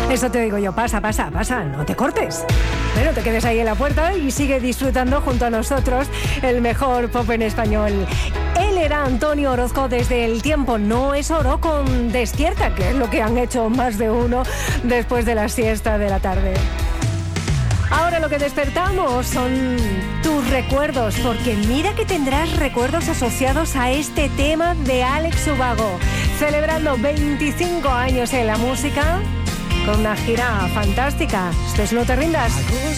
Eso te digo yo, pasa, no te cortes. Pero no te quedes ahí en la puerta y sigue disfrutando junto a nosotros el mejor pop en español. Él era Antonio Orozco desde El tiempo no es oro con Despierta, que es lo que han hecho más de uno después de la siesta de la tarde. Ahora lo que despertamos son tus recuerdos, porque mira que tendrás recuerdos asociados a este tema de Alex Ubago, celebrando 25 años en la música con una gira fantástica. Esto es No te rindas.